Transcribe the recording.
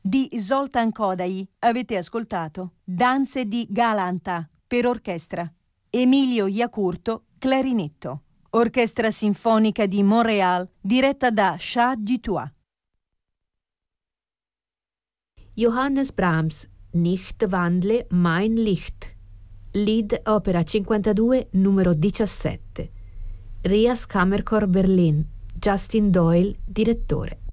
di Zoltán Kodály. Avete ascoltato Danze di Galanta per orchestra. Emilio Iacurto, clarinetto. Orchestra Sinfonica di Montréal, diretta da Charles Dutoit. Johannes Brahms, Nicht wandle mein Licht. Lied opera 52, numero 17. Rias Kammerchor Berlin, Justin Doyle, direttore.